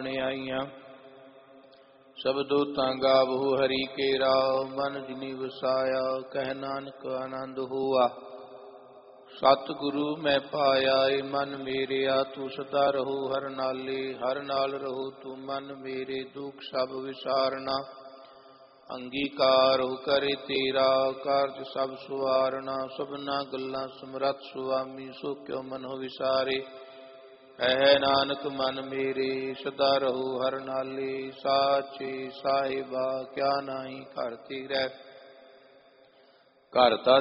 ਆਈਆਂ। ਸਬਦੋ ਤਾਂ ਗਾਵਹੁ ਹਰੀ ਕੇਰਾ, ਮਨ ਜਿਨੀ ਵਸਾਇਆ, ਕਹਿ ਨਾਨਕ ਆਨੰਦ ਹੋਆ। ਸਤਿਗੁਰੂ ਮੈਂ ਪਾਇਆ, ਏ ਮਨ ਮੇਰਿਆ, ਤੂੰ ਸਦਾ ਰਹੋ ਹਰ ਨਾਲੇ। ਹਰ ਨਾਲ ਰਹੋ ਤੂੰ ਮਨ ਮੇਰੇ, ਦੁਖ ਸਭ ਵਿਸਾਰਨਾ। ਅੰਗੀਕਾਰ ਕਰੇ ਤੇਰਾ, ਕਾਰਜ ਸਭ ਸੁਵਾਰਨਾ। ਸਭਨਾ ਗੱਲਾਂ ਸਮਰੱਥ ਸੁਆਮੀ, ਸੋ ਕਿਉ ਮਨੋ ਵਿਸਾਰੇ। ਹੈ ਨਾਨਕ ਮਨ ਮੇਰੇ, ਸਦਾ ਰਹੋ ਹਰ ਨਾਲੇ। ਸਾਚੇ ਸਾਹਿਬਾ ਕਿਆ ਨਾਹੀ ਘਰ ਤੇਰੇ, ਘਰ ਤਾਂ